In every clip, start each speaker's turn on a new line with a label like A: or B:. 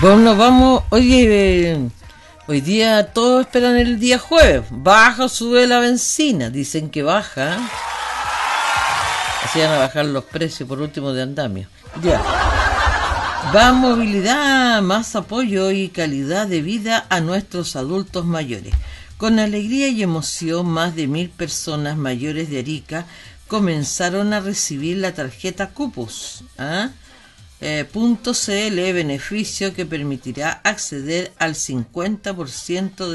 A: Bueno, vamos, oye, hoy día todos esperan el día jueves. ¿Baja o sube la benzina? Dicen que baja. Así van a bajar los precios por último de andamio. Ya. Va movilidad, más apoyo y calidad de vida a nuestros adultos mayores. Con alegría y emoción, más de 1.000 personas mayores de Arica comenzaron a recibir la tarjeta Cupus. .cl, beneficio que permitirá acceder al 50%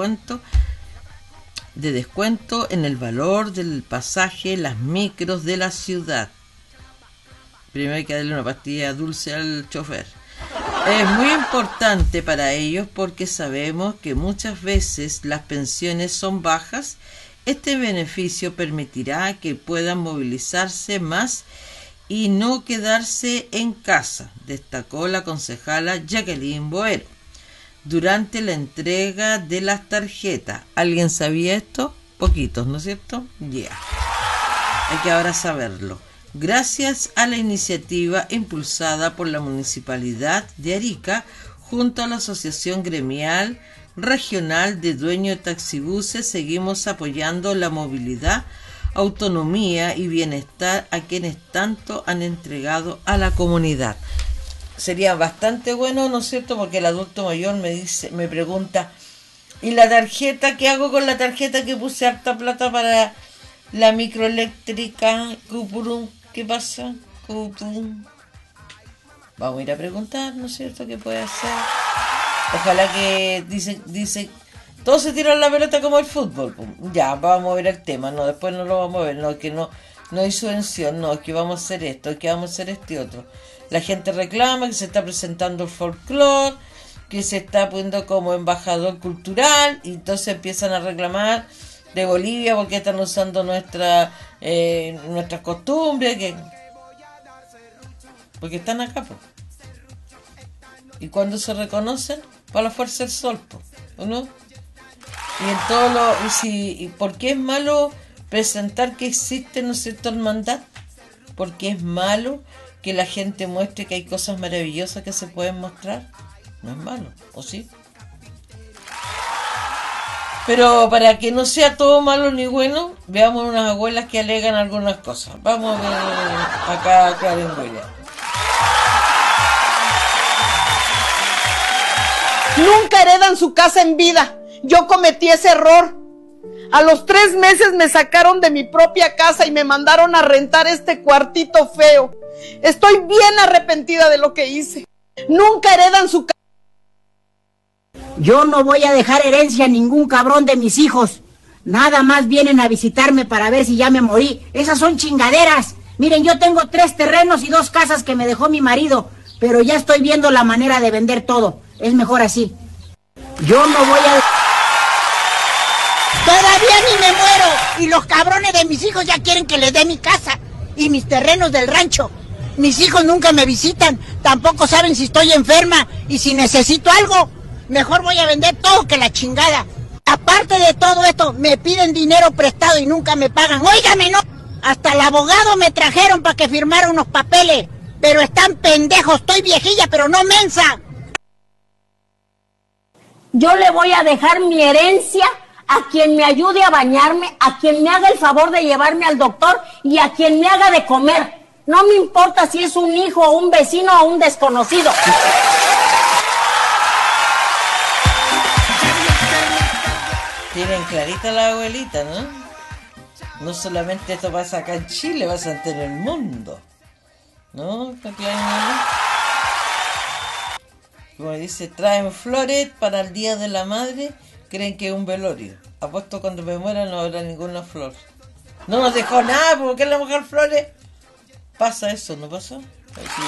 A: de descuento en el valor del pasaje las micros de la ciudad. Primero hay que darle una pastilla dulce al chofer. Es muy importante para ellos porque sabemos que muchas veces las pensiones son bajas. Este beneficio permitirá que puedan movilizarse más y no quedarse en casa, destacó la concejala Jacqueline Boero durante la entrega de las tarjetas. ¿Alguien sabía esto? Poquitos, ¿no es cierto? Ya. Hay que ahora saberlo. Gracias a la iniciativa impulsada por la Municipalidad de Arica junto a la Asociación Gremial Regional de Dueños de Taxibuses, seguimos apoyando la movilidad, autonomía y bienestar a quienes tanto han entregado a la comunidad. Sería bastante bueno, ¿no es cierto? Porque el adulto mayor me pregunta, ¿y la tarjeta? ¿Qué hago con la tarjeta que puse harta plata para la microeléctrica? ¿Qué pasa? Vamos a ir a preguntar, ¿no es cierto? ¿Qué puede hacer? Ojalá que dice todos se tiran la pelota como el fútbol. Ya, vamos a ver el tema. No, después no lo vamos a ver. No, es que no hay subvención. No, es que vamos a hacer esto, es que vamos a hacer este otro. La gente reclama que se está presentando el folclore, que se está poniendo como embajador cultural, y entonces empiezan a reclamar de Bolivia porque están usando nuestras costumbres, porque están acá, pues. Y cuando se reconocen, para la fuerza del sol, ¿o no? Y en todo ¿por qué es malo presentar que existe, ¿no es cierto?, hermandad? Porque es malo que la gente muestre que hay cosas maravillosas que se pueden mostrar. No es malo, ¿o sí? Pero para que no sea todo malo ni bueno, veamos unas abuelas que alegan algunas cosas. Vamos a ver acá a Karen Williams.
B: Nunca heredan su casa en vida. Yo cometí ese error. A los 3 meses me sacaron de mi propia casa y me mandaron a rentar este cuartito feo. Estoy bien arrepentida de lo que hice. Nunca heredan su casa.
C: Yo no voy a dejar herencia a ningún cabrón de mis hijos. Nada más vienen a visitarme para ver si ya me morí. Esas son chingaderas. Miren, yo tengo 3 terrenos y 2 casas que me dejó mi marido, pero ya estoy viendo la manera de vender todo. Es mejor así. Yo no voy a...
D: Todavía ni me muero y los cabrones de mis hijos ya quieren que les dé mi casa y mis terrenos del rancho. Mis hijos nunca me visitan, tampoco saben si estoy enferma y si necesito algo. Mejor voy a vender todo que la chingada. Aparte de todo esto, me piden dinero prestado y nunca me pagan. Óigame, no. Hasta el abogado me trajeron para que firmara unos papeles. Pero están pendejos, estoy viejilla, pero no mensa.
E: Yo le voy a dejar mi herencia a quien me ayude a bañarme, a quien me haga el favor de llevarme al doctor y a quien me haga de comer. No me importa si es un hijo, un vecino o un desconocido.
A: Tienen clarita la abuelita, ¿no? No solamente esto pasa acá en Chile, pasa en el mundo, ¿no? Como dice, traen flores para el Día de la Madre, creen que es un velorio. Apuesto cuando me muera no habrá ninguna flor. No nos dejó nada, ¿por qué la mujer flores? ¿Pasa eso, no pasa? Sí,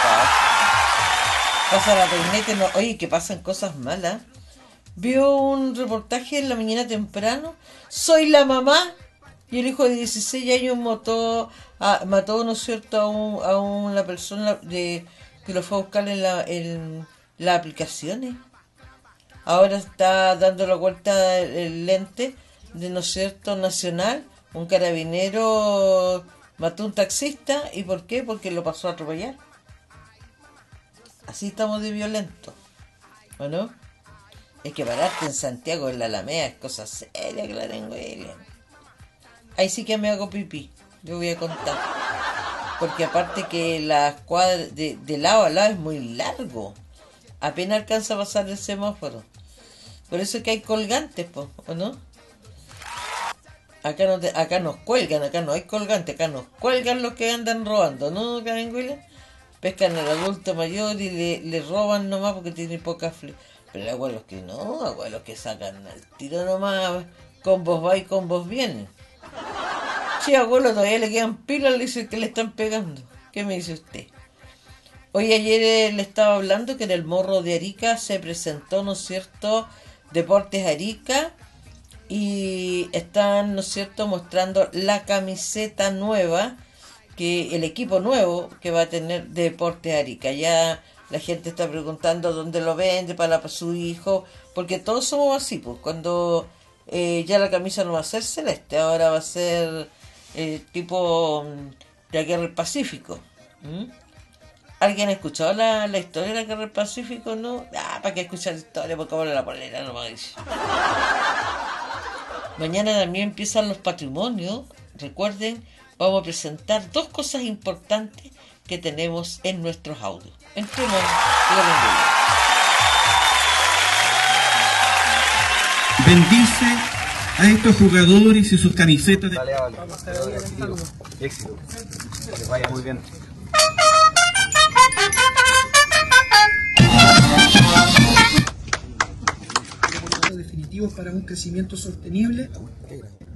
A: pasa la peineta, no. Oye, que pasan cosas malas. Vio un reportaje en la mañana temprano. Soy la mamá. Y el hijo de 16 años mató, ¿no es cierto?, a una persona que lo fue a buscar en las aplicaciones. Ahora está dando la vuelta el lente de, ¿no es cierto?, nacional. Un carabinero mató a un taxista. ¿Y por qué? Porque lo pasó a atropellar. Así estamos de violentos. ¿o no? Es que pararte en Santiago en la Alameda es cosa seria, Clarenguela. Ahí sí que me hago pipí, yo voy a contar. Porque aparte que la cuadra de lado a lado es muy largo. Apenas alcanza a pasar el semáforo. Por eso es que hay colgantes, ¿o no? Acá nos cuelgan, acá no hay colgantes, acá nos cuelgan los que andan robando, ¿no, Clarenguela? Pescan al adulto mayor y le roban nomás porque tiene poca flecha. Pero hay abuelos que no, abuelos que sacan al tiro nomás, con vos va y con vos viene. Sí, abuelo, todavía le quedan pilas, le dice que le están pegando. ¿Qué me dice usted? Hoy ayer le estaba hablando que en el Morro de Arica se presentó, ¿no es cierto?, Deportes Arica, y están, ¿no es cierto?, mostrando la camiseta nueva, que el equipo nuevo que va a tener Deportes Arica. Ya la gente está preguntando dónde lo vende para su hijo, porque todos somos así, pues cuando ya la camisa no va a ser celeste, ahora va a ser tipo de la Guerra del Pacífico. ¿Alguien ha escuchado la historia de la Guerra del Pacífico? ¿No? ¿Para qué escuchar la historia? Porque ahora la polera no me dice. Mañana también empiezan los patrimonios. Recuerden, vamos a presentar 2 cosas importantes que tenemos en nuestros audios. Entremos en la memoria.
F: Bendice a estos jugadores y sus camisetas de...
G: Dale. Éxito. Que vaya muy bien.
H: Definitivos para un crecimiento sostenible.